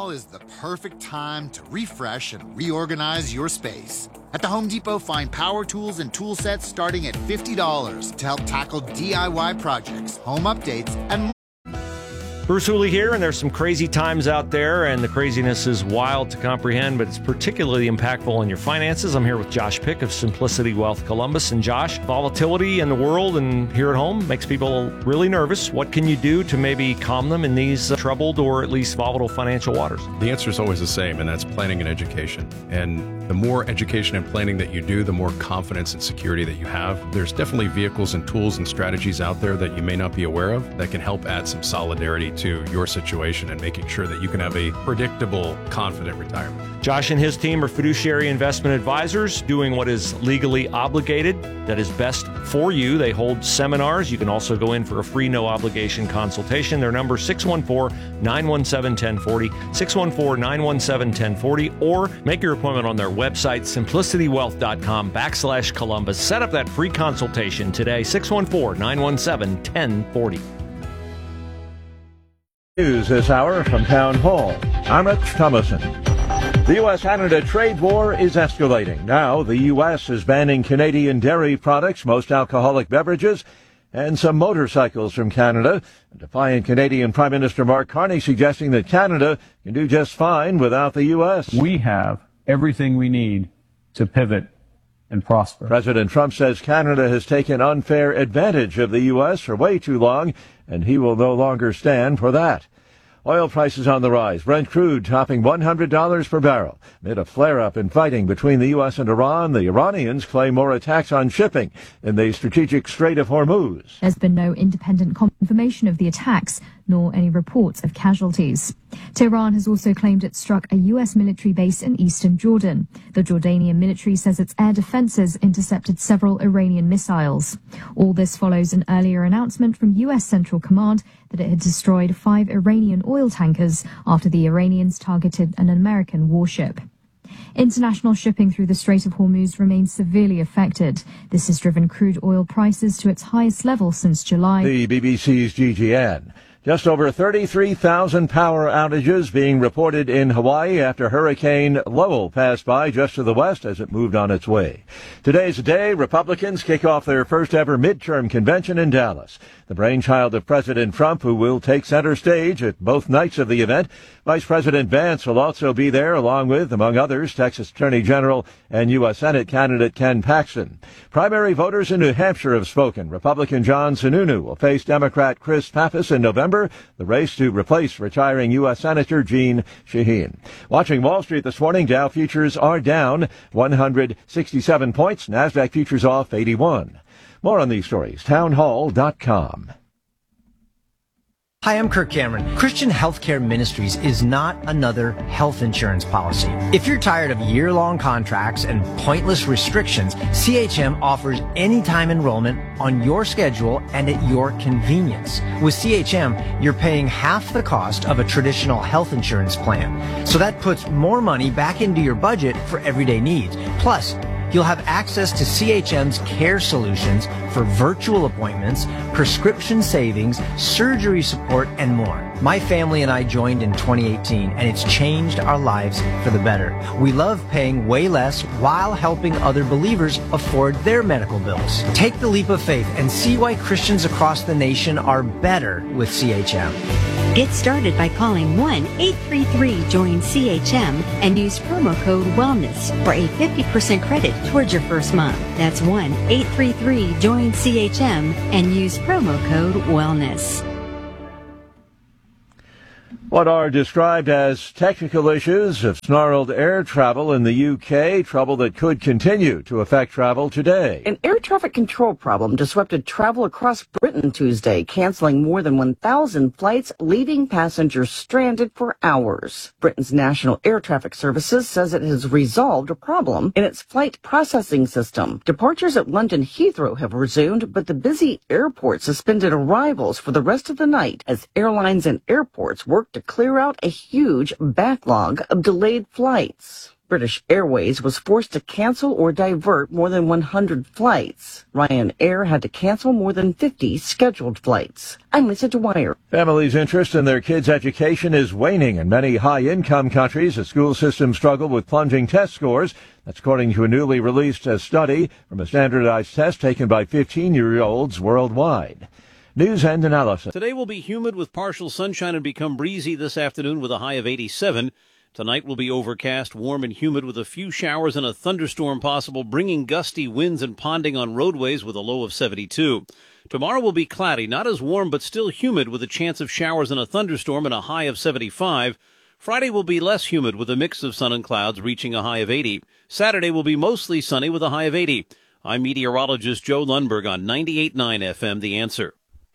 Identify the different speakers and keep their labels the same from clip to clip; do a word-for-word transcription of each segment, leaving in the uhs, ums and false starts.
Speaker 1: Now is the perfect time to refresh and reorganize your space. At the Home Depot, find power tools and tool sets starting at fifty dollars to help tackle D I Y projects, home updates, and more.
Speaker 2: Bruce Hooley here, and there's some crazy times out there, and the craziness is wild to comprehend, but it's particularly impactful in your finances. I'm here with Josh Pick of Simplicity Wealth Columbus. And Josh, volatility in the world and here at home makes people really nervous. What can you do to maybe calm them in these uh, troubled or at least volatile financial waters?
Speaker 3: The answer is always the same, and that's planning and education. And the more education and planning that you do, the more confidence and security that you have. There's definitely vehicles and tools and strategies out there that you may not be aware of that can help add some solidarity to your situation and making sure that you can have a predictable, confident retirement.
Speaker 2: Josh and his team are fiduciary investment advisors doing what is legally obligated, that is best for you. They hold seminars. You can also go in for a free, no-obligation consultation. Their number is six one four, nine one seven, one oh four oh, six one four, nine one seven, one oh four oh, or make your appointment on their website, simplicitywealth.com backslash Columbus. Set up that free consultation today, six one four, nine one seven, one oh four oh.
Speaker 4: News this hour from Town Hall. I'm Rich Thomason. The U S Canada trade war is escalating. Now the U S is banning Canadian dairy products, most alcoholic beverages, and some motorcycles from Canada. A defiant Canadian Prime Minister Mark Carney suggesting that Canada can do just fine without the U S.
Speaker 5: We have everything we need to pivot and prosper.
Speaker 4: President Trump says Canada has taken unfair advantage of the U S for way too long, and he will no longer stand for that. Oil prices on the rise. Brent crude topping one hundred dollars per barrel. Amid a flare-up in fighting between the U S and Iran, the Iranians claim more attacks on shipping in the strategic Strait of Hormuz.
Speaker 6: There's been no independent confirmation of the attacks, nor any reports of casualties. Tehran has also claimed it struck a U S military base in eastern Jordan. The Jordanian military says its air defenses intercepted several Iranian missiles. All this follows an earlier announcement from U S Central Command that it had destroyed five Iranian oil tankers after the Iranians targeted an American warship. International shipping through the Strait of Hormuz remains severely affected. This has driven crude oil prices to its highest level since July.
Speaker 4: The B B C's G G N. Just over thirty-three thousand power outages being reported in Hawaii after Hurricane Lowell passed by just to the west as it moved on its way. Today's the day Republicans kick off their first ever midterm convention in Dallas. The brainchild of President Trump, who will take center stage at both nights of the event. Vice President Vance will also be there, along with, among others, Texas Attorney General and U S Senate candidate Ken Paxton. Primary voters in New Hampshire have spoken. Republican John Sununu will face Democrat Chris Pappas in November. The race to replace retiring U S Senator Jeanne Shaheen. Watching Wall Street this morning, Dow futures are down one hundred sixty-seven points. NASDAQ futures off eighty-one. More on these stories, townhall dot com.
Speaker 7: Hi, I'm Kirk Cameron. Christian Healthcare Ministries is not another health insurance policy. If you're tired of year-long contracts and pointless restrictions, C H M offers anytime enrollment on your schedule and at your convenience. With C H M, you're paying half the cost of a traditional health insurance plan. So that puts more money back into your budget for everyday needs. Plus, you'll have access to C H M's care solutions for virtual appointments, prescription savings, surgery support, and more. My family and I joined in twenty eighteen, and it's changed our lives for the better. We love paying way less while helping other believers afford their medical bills. Take the leap of faith and see why Christians across the nation are better with C H M.
Speaker 8: Get started by calling one eight three three join C H M and use promo code WELLNESS for a fifty percent credit towards your first month. That's one eight three three join C H M and use promo code WELLNESS.
Speaker 4: What are described as technical issues have snarled air travel in the U K, trouble that could continue to affect travel today.
Speaker 9: An air traffic control problem disrupted travel across Britain Tuesday, canceling more than one thousand flights, leaving passengers stranded for hours. Britain's National Air Traffic Services says it has resolved a problem in its flight processing system. Departures at London Heathrow have resumed, but the busy airport suspended arrivals for the rest of the night as airlines and airports work to clear out a huge backlog of delayed flights. British Airways was forced to cancel or divert more than one hundred flights. Ryanair had to cancel more than fifty scheduled flights. I'm Lisa Dwyer.
Speaker 4: Families' interest in their kids' education is waning in many high-income countries. The school system struggled with plunging test scores. That's according to a newly released study from a standardized test taken by fifteen-year-olds worldwide. News and analysis.
Speaker 10: Today will be humid with partial sunshine and become breezy this afternoon with a high of eighty-seven. Tonight will be overcast, warm and humid with a few showers and a thunderstorm possible, bringing gusty winds and ponding on roadways with a low of seventy-two. Tomorrow will be cloudy, not as warm but still humid with a chance of showers and a thunderstorm and a high of seventy-five. Friday will be less humid with a mix of sun and clouds reaching a high of eighty. Saturday will be mostly sunny with a high of eighty. I'm meteorologist Joe Lundberg on ninety-eight point nine F M, The Answer.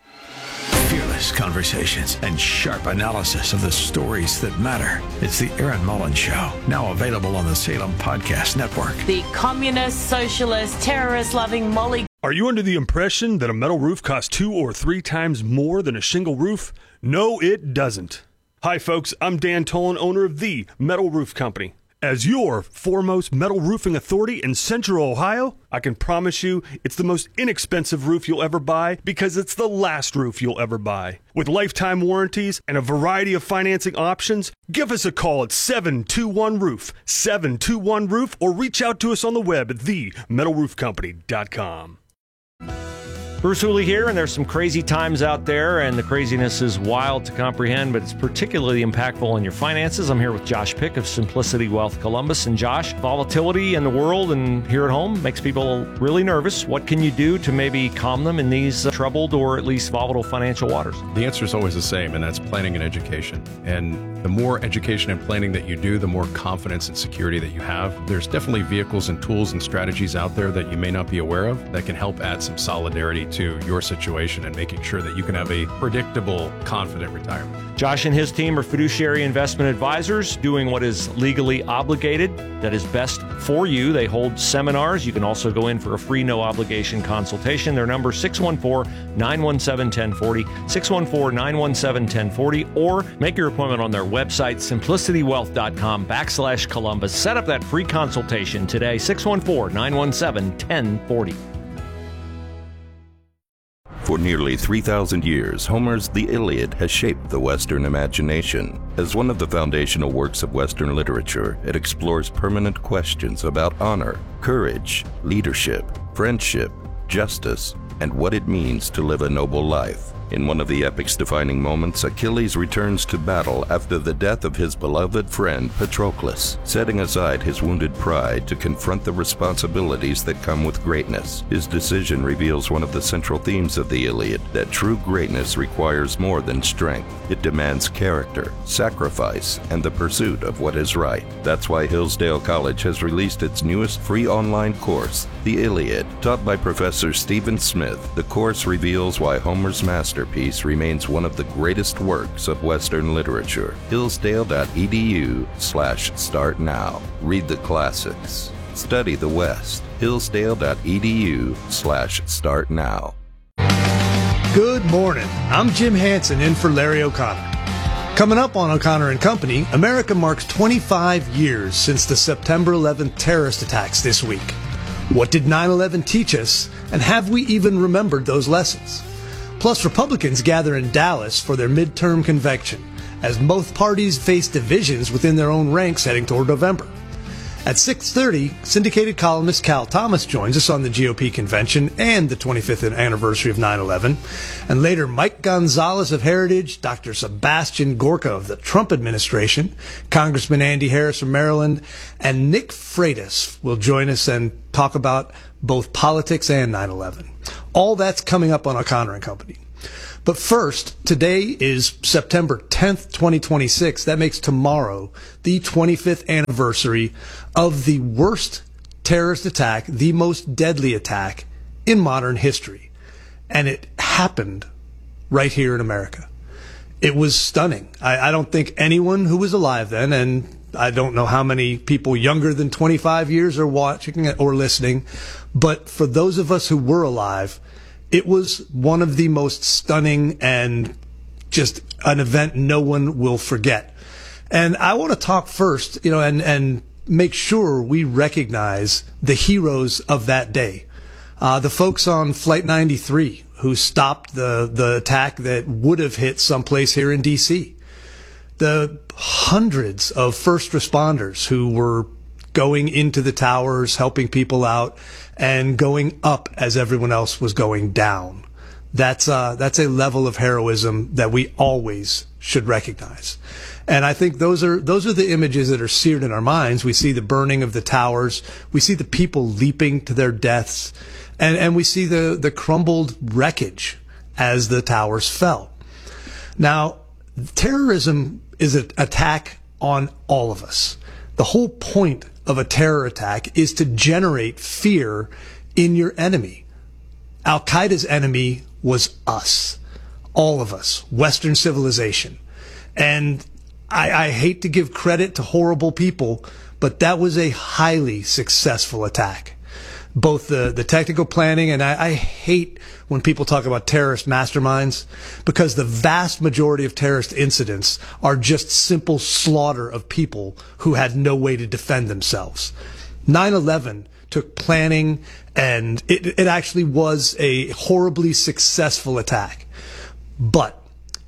Speaker 11: Fearless conversations and sharp analysis of the stories that matter. It's the Erin Mullins Show, now available on the Salem Podcast Network.
Speaker 12: The communist, socialist, terrorist-loving Molly.
Speaker 13: Are you under the impression that a metal roof costs two or three times more than a shingle roof? No, it doesn't. Hi, folks. I'm Dan Tolan, owner of The Metal Roof Company. As your foremost metal roofing authority in Central Ohio, I can promise you it's the most inexpensive roof you'll ever buy because it's the last roof you'll ever buy. With lifetime warranties and a variety of financing options, give us a call at seven two one roof, seven two one roof, or reach out to us on the web at the metal roof company dot com.
Speaker 2: Bruce Hooley here, and there's some crazy times out there, and the craziness is wild to comprehend, but it's particularly impactful in your finances. I'm here with Josh Pick of Simplicity Wealth Columbus. And Josh, volatility in the world and here at home makes people really nervous. What can you do to maybe calm them in these uh, troubled or at least volatile financial waters?
Speaker 3: The answer is always the same, and that's planning and education. And the more education and planning that you do, the more confidence and security that you have. There's definitely vehicles and tools and strategies out there that you may not be aware of that can help add some solidarity to your situation and making sure that you can have a predictable, confident retirement.
Speaker 2: Josh and his team are fiduciary investment advisors doing what is legally obligated, that is best for you. They hold seminars. You can also go in for a free no-obligation consultation. Their number is six one four, nine one seven, one oh four oh, six one four, nine one seven, one oh four oh, or make your appointment on their website, simplicitywealth.com backslash Columbus. Set up that free consultation today, six one four, nine one seven, one oh four oh.
Speaker 14: For nearly three thousand years, Homer's The Iliad has shaped the Western imagination. As one of the foundational works of Western literature, it explores permanent questions about honor, courage, leadership, friendship, justice, and what it means to live a noble life. In one of the epic's defining moments, Achilles returns to battle after the death of his beloved friend Patroclus, setting aside his wounded pride to confront the responsibilities that come with greatness. His decision reveals one of the central themes of the Iliad, that true greatness requires more than strength. It demands character, sacrifice, and the pursuit of what is right. That's why Hillsdale College has released its newest free online course, The Iliad. Taught by Professor Stephen Smith, the course reveals why Homer's masterpiece remains one of the greatest works of Western literature. Hillsdale.edu slash start now. Read the classics. Study the West. Hillsdale.edu slash start now.
Speaker 15: Good morning. I'm Jim Hansen in for Larry O'Connor. Coming up on O'Connor and Company, America marks twenty-five years since the September eleventh terrorist attacks this week. What did nine eleven teach us, and have we even remembered those lessons? Plus, Republicans gather in Dallas for their midterm convention, as both parties face divisions within their own ranks heading toward November. At six thirty, syndicated columnist Cal Thomas joins us on the G O P convention and the twenty-fifth anniversary of nine eleven. And later, Mike Gonzalez of Heritage, Doctor Sebastian Gorka of the Trump administration, Congressman Andy Harris from Maryland, and Nick Freitas will join us and talk about both politics and nine eleven. All that's coming up on O'Connor and Company. But first, today is September tenth, twenty twenty-six. That makes tomorrow the twenty-fifth anniversary of the worst terrorist attack, the most deadly attack in modern history. And it happened right here in America. It was stunning. I, I don't think anyone who was alive then, and I don't know how many people younger than twenty-five years are watching or listening, but for those of us who were alive, it was one of the most stunning and just an event no one will forget. And I want to talk first, you know, and, and make sure we recognize the heroes of that day. Uh, the folks on Flight ninety-three who stopped the, the attack that would have hit someplace here in D C. The hundreds of first responders who were going into the towers, helping people out, and going up as everyone else was going down. That's uh, that's a level of heroism that we always should recognize. And I think those are those are the images that are seared in our minds. We see the burning of the towers. We see the people leaping to their deaths. And, and we see the, the crumbled wreckage as the towers fell. Now, terrorism is an attack on all of us. The whole point of a terror attack is to generate fear in your enemy. Al-Qaeda's enemy was us, all of us, Western civilization. And I, I hate to give credit to horrible people, but that was a highly successful attack. Both the, the technical planning, and I, I hate when people talk about terrorist masterminds, because the vast majority of terrorist incidents are just simple slaughter of people who had no way to defend themselves. nine eleven took planning, and it, it actually was a horribly successful attack. But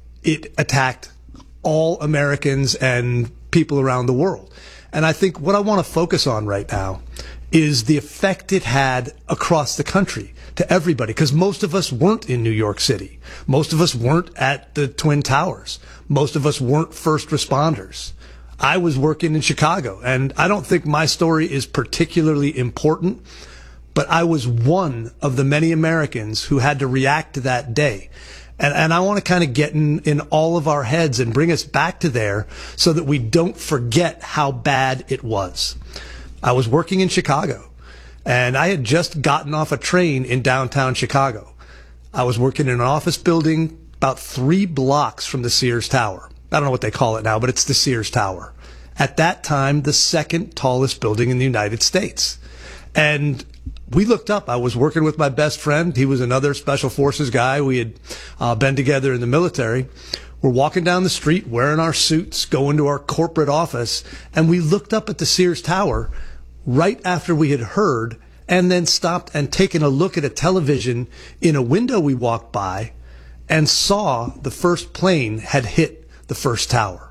Speaker 15: it attacked all Americans and people around the world. And I think what I want to focus on right now is the effect it had across the country to everybody, because most of us weren't in New York City. Most of us weren't at the Twin Towers. Most of us weren't first responders. I was working in Chicago, and I don't think my story is particularly important, but I was one of the many Americans who had to react to that day. And, and I want to kind of get in, in all of our heads and bring us back to there so that we don't forget how bad it was. I was working in Chicago, and I had just gotten off a train in downtown Chicago. I was working in an office building about three blocks from the Sears Tower. I don't know what they call it now, but it's the Sears Tower. At that time, the second tallest building in the United States. And we looked up. I was working with my best friend. He was another Special Forces guy. We had uh, been together in the military. We're walking down the street wearing our suits, going to our corporate office, and we looked up at the Sears Tower right after we had heard, and then stopped and taken a look at a television in a window we walked by and saw the first plane had hit the first tower.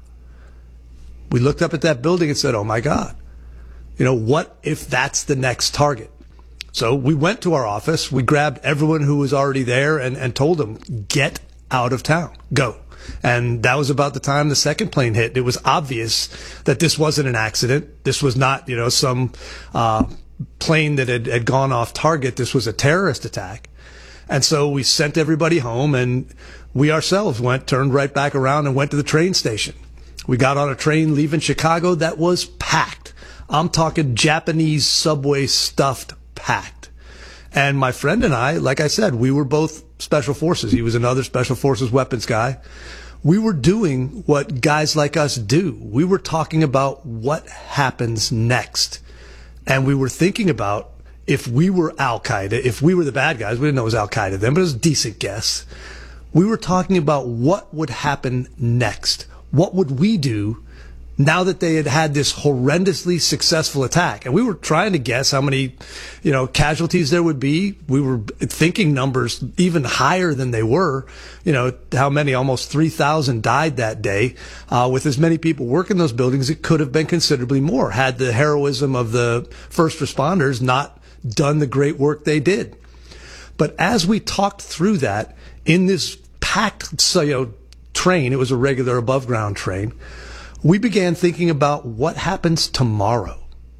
Speaker 15: We looked up at that building and said, oh my God, you know, what if that's the next target? So we went to our office, we grabbed everyone who was already there and, and told them, get out of town, go. And that was about the time the second plane hit. It was obvious that this wasn't an accident. This was not, you know, some uh, plane that had, had gone off target. This was a terrorist attack. And so we sent everybody home, and we ourselves went, turned right back around and went to the train station. We got on a train leaving Chicago that was packed. I'm talking Japanese subway stuffed packed. And my friend and I, like I said, we were both Special Forces. He was another Special Forces weapons guy. We were doing what guys like us do. We were talking about what happens next. And we were thinking about if we were Al-Qaeda, if we were the bad guys, we didn't know it was Al-Qaeda then, but it was a decent guess. We were talking about what would happen next. What would we do now that they had had this horrendously successful attack? And we were trying to guess how many, you know, casualties there would be. We were thinking numbers even higher than they were. You know, how many, almost three thousand died that day. Uh, with as many people working those buildings, it could have been considerably more had the heroism of the first responders not done the great work they did. But as we talked through that in this packed, so, you know, train, it was a regular above ground train, we began thinking about what happens tomorrow.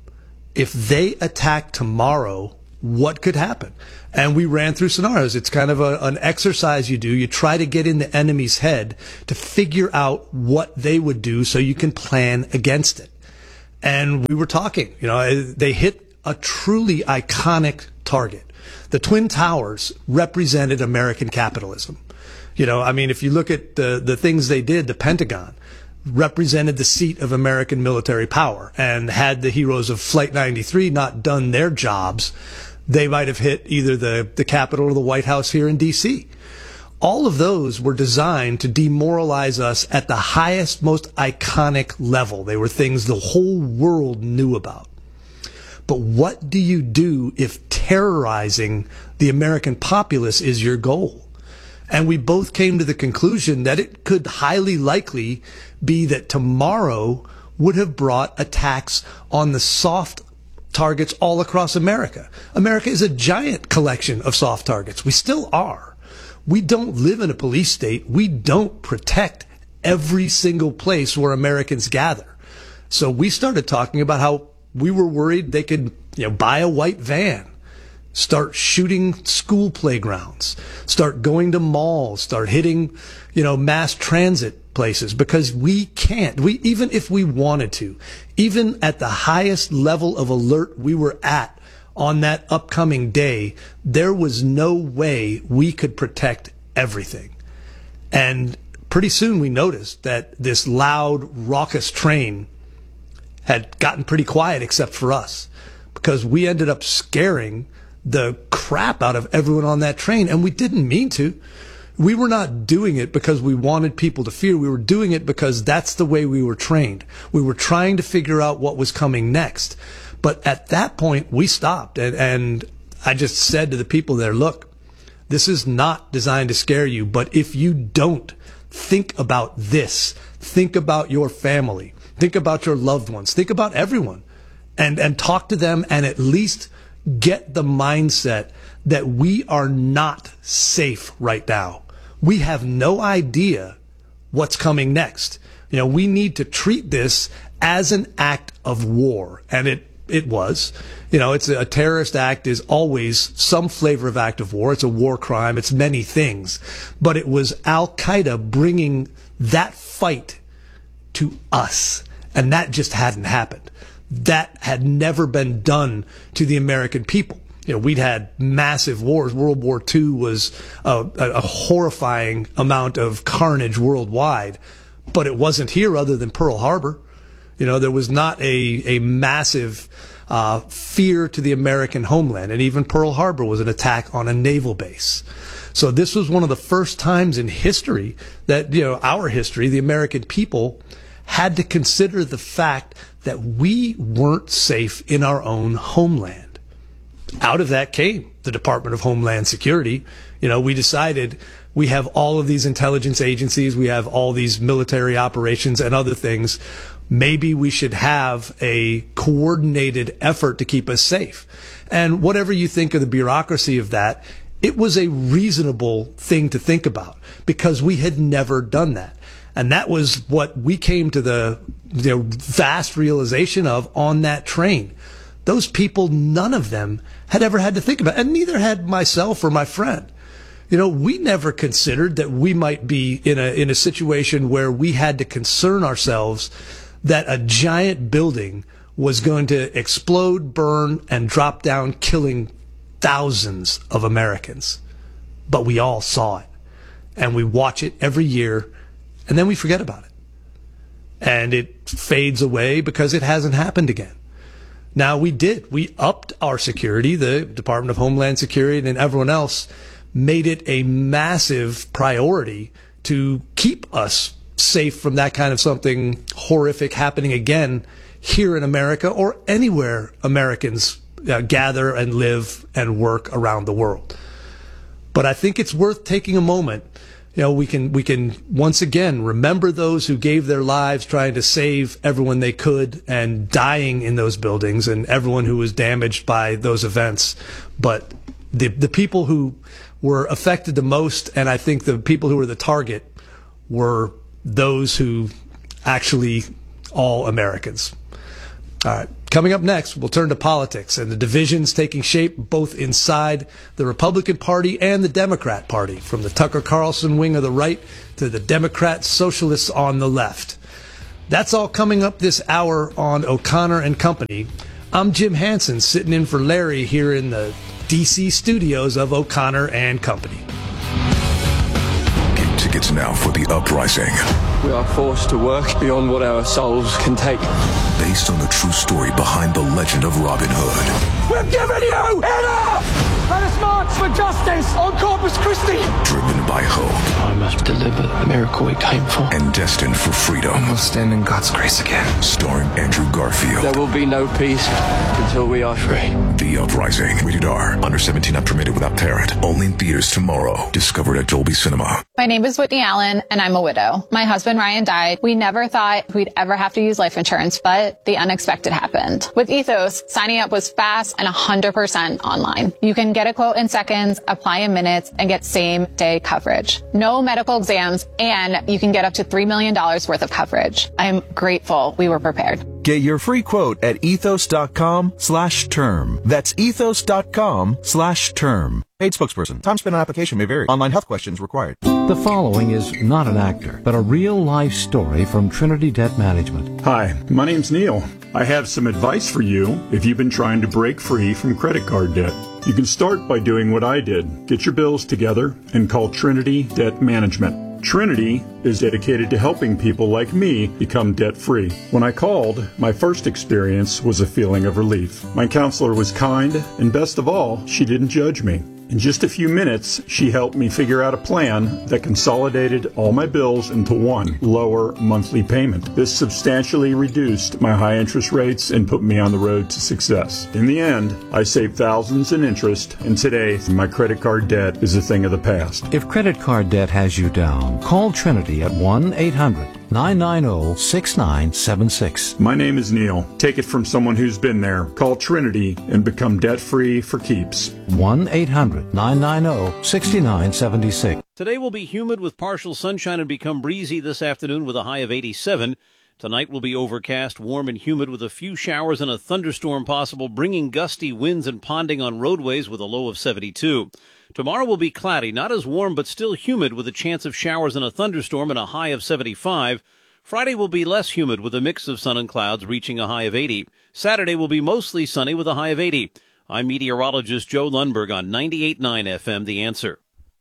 Speaker 15: If they attack tomorrow, what could happen? And we ran through scenarios. It's kind of a, an exercise you do. You try to get in the enemy's head to figure out what they would do so you can plan against it. And we were talking, you know, they hit a truly iconic target. The Twin Towers represented American capitalism. You know, I mean, if you look at the, the things they did, the Pentagon represented the seat of American military power. And had the heroes of Flight ninety-three not done their jobs, they might have hit either the, the Capitol or the White House here in D C. All of those were designed to demoralize us at the highest, most iconic level. They were things the whole world knew about. But what do you do if terrorizing the American populace is your goal? And we both came to the conclusion that it could highly likely be that tomorrow would have brought attacks on the soft targets all across America. America is a giant collection of soft targets. We still are. We don't live in a police state. We don't protect every single place where Americans gather. So we started talking about how we were worried they could, you know, buy a white van, start shooting school playgrounds, start going to malls, start hitting, you know, mass transit places, because we can't. We, even if we wanted to, even at the highest level of alert we were at on that upcoming day, there was no way we could protect everything. And pretty soon we noticed that this loud, raucous train had gotten pretty quiet except for us, because we ended up scaring the crap out of everyone on that train, and we didn't mean to. We were not doing it because we wanted people to fear. We were doing it because that's the way we were trained. We were trying to figure out what was coming next. But at that point, we stopped, and, and I just said to the people there, look, this is not designed to scare you, but if you don't think about this, think about your family, think about your loved ones, think about everyone, and, and talk to them, and at least get the mindset that we are not safe right now. We have no idea what's coming next. You know, we need to treat this as an act of war, and it It was. You know, it's a, a terrorist act is always some flavor of act of war. It's a war crime. It's many things. But it was Al-Qaeda bringing that fight to us. And that just hadn't happened. That had never been done to the American people. You know, we'd had massive wars. World War Two was a, a, a horrifying amount of carnage worldwide. But it wasn't here other than Pearl Harbor. You know, there was not a, a massive uh, fear to the American homeland. And even Pearl Harbor was an attack on a naval base. So this was one of the first times in history that, you know, our history, the American people had to consider the fact that we weren't safe in our own homeland. Out of that came the Department of Homeland Security. You know, we decided we have all of these intelligence agencies, we have all these military operations and other things. Maybe we should have a coordinated effort to keep us safe. And whatever you think of the bureaucracy of that, it was a reasonable thing to think about because we had never done that. And that was what we came to the, you know, vast realization of on that train. Those people, none of them had ever had to think about it, and neither had myself or my friend. You know, we never considered that we might be in a in a situation where we had to concern ourselves that a giant building was going to explode, burn, and drop down, killing thousands of Americans. But we all saw it. And we watch it every year, and then we forget about it. And it fades away because it hasn't happened again. Now, we did. We upped our security. The Department of Homeland Security and everyone else made it a massive priority to keep us safe from that kind of something horrific happening again here in America or anywhere Americans uh, gather and live and work around the world. But I think it's worth taking a moment. You know, we can we can once again remember those who gave their lives trying to save everyone they could and dying in those buildings and everyone who was damaged by those events. But the the people who were affected the most, and I think the people who were the target, were those who actually all Americans. All right. Coming up next, we'll turn to politics and the divisions taking shape both inside the Republican Party and the Democrat Party, from the Tucker Carlson wing of the right to the Democrat socialists on the left. That's all coming up this hour on O'Connor and Company. I'm Jim Hansen, sitting in for Larry here in the D C studios of O'Connor and Company.
Speaker 11: Get tickets now for The Uprising.
Speaker 16: We are forced to work beyond what our souls can take.
Speaker 11: Based on the true story behind the legend of Robin Hood.
Speaker 16: We're giving you enough! Let us march for justice on Corpus Christi.
Speaker 17: Driven by hope.
Speaker 16: I must deliver the miracle we came for.
Speaker 17: And destined for freedom.
Speaker 16: I will stand in God's grace again.
Speaker 17: Starring Andrew Garfield.
Speaker 16: There will be no peace until we are free.
Speaker 17: The Uprising. Rated R. Under seventeen, not permitted without parent. Only in theaters tomorrow. Discovered at Dolby Cinema.
Speaker 18: My name is Whitney Allen, and I'm a widow. My husband Ryan died. We never thought we'd ever have to use life insurance, but the unexpected happened. With Ethos, signing up was fast and one hundred percent online. You can get a quote in seconds, apply in minutes, and get same-day coverage. No medical exams, and you can get up to three million dollars worth of coverage. I'm grateful we were prepared.
Speaker 19: Get your free quote at ethos.com slash term. That's ethos.com slash term. Paid spokesperson. Time spent on application may vary. Online health questions required.
Speaker 20: The following is not an actor, but a real-life story from Trinity Debt Management.
Speaker 21: Hi, my name's Neil. I have some advice for you if you've been trying to break free from credit card debt. You can start by doing what I did. Get your bills together and call Trinity Debt Management. Trinity is dedicated to helping people like me become debt-free. When I called, my first experience was a feeling of relief. My counselor was kind, and best of all, she didn't judge me. In just a few minutes, she helped me figure out a plan that consolidated all my bills into one lower monthly payment. This substantially reduced my high interest rates and put me on the road to success. In the end, I saved thousands in interest, and today, my credit card debt is a thing of the past.
Speaker 20: If credit card debt has you down, call Trinity at one eight hundred nine nine zero six nine seven six.
Speaker 21: My name is Neil. Take it from someone who's been there. Call Trinity and become debt-free for keeps.
Speaker 20: one eight hundred nine nine zero six nine seven six.
Speaker 10: Today will be humid with partial sunshine and become breezy this afternoon with a high of eighty-seven. Tonight will be overcast, warm and humid with a few showers and a thunderstorm possible, bringing gusty winds and ponding on roadways with a low of seventy-two. Tomorrow will be cloudy, not as warm but still humid with a chance of showers and a thunderstorm and a high of seventy-five. Friday will be less humid with a mix of sun and clouds reaching a high of eighty. Saturday will be mostly sunny with a high of eighty. I'm meteorologist Joe Lundberg on ninety-eight point nine F M, The Answer.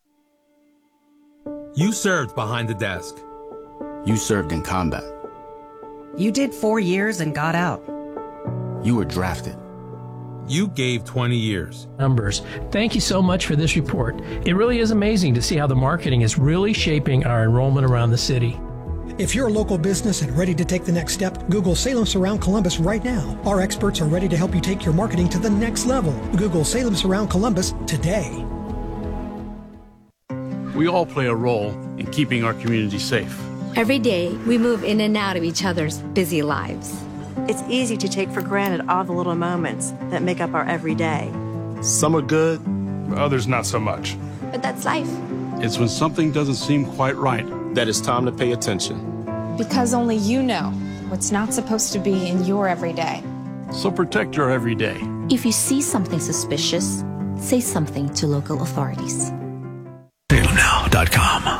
Speaker 22: You served behind the desk.
Speaker 23: You served in combat.
Speaker 24: You did four years and got out.
Speaker 23: You were drafted.
Speaker 22: You gave twenty years.
Speaker 25: Numbers. Thank you so much for this report. It really is amazing to see how the marketing is really shaping our enrollment around the city.
Speaker 26: If you're a local business and ready to take the next step, Google Salem Surround Columbus right now. Our experts are ready to help you take your marketing to the next level. Google Salem Surround Columbus today.
Speaker 27: We all play a role in keeping our community safe.
Speaker 28: Every day, we move in and out of each other's busy lives.
Speaker 29: It's easy to take for granted all the little moments that make up our everyday.
Speaker 27: Some are good, others not so much.
Speaker 28: But that's life.
Speaker 27: It's when something doesn't seem quite right
Speaker 30: that it's time to pay attention.
Speaker 31: Because only you know what's not supposed to be in your everyday.
Speaker 27: So protect your everyday.
Speaker 28: If you see something suspicious, say something to local authorities.
Speaker 11: Salem Now dot com.